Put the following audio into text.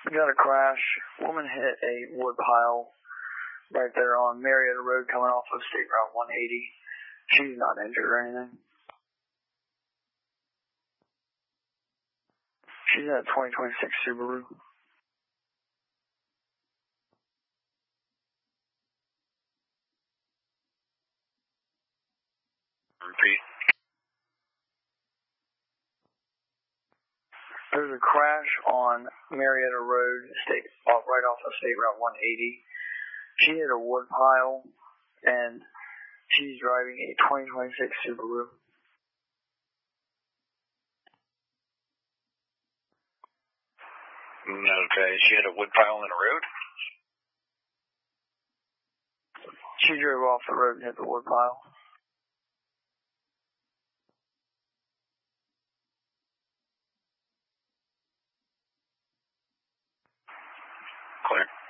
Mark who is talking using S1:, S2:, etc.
S1: We got a crash. Woman hit a wood pile right there on Marietta Road coming off of State Route 180. She's not injured or anything. She's in a 2026 Subaru.
S2: Repeat.
S1: There's a crash on Marietta Road, right off of State Route 180. She hit a wood pile, and she's driving a 2026 Subaru.
S2: Okay, she hit a wood pile in the road?
S1: She drove off the road and hit the wood pile.
S2: Clear.